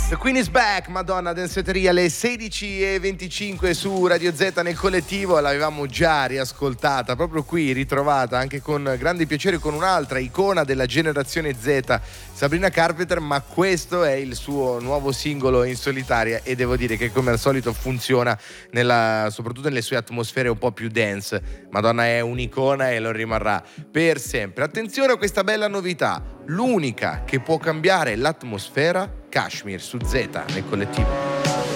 The Queen is back, Madonna Danceteria, alle 16:25 su Radio Z nel collettivo. L'avevamo già riascoltata, proprio qui, ritrovata anche con grande piacere con un'altra icona della generazione Z, Sabrina Carpenter, ma questo è il suo nuovo singolo in solitaria e devo dire che come al solito funziona soprattutto nelle sue atmosfere un po' più dance. Madonna è un'icona e lo rimarrà per sempre. Attenzione a questa bella novità, l'unica che può cambiare l'atmosfera, Kashmir su Z nel collettivo.